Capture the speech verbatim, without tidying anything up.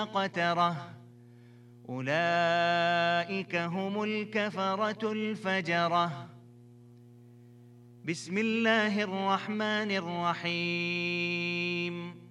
قترة أولئك هم الكفرة الفجرة. بسم الله الرحمن الرحيم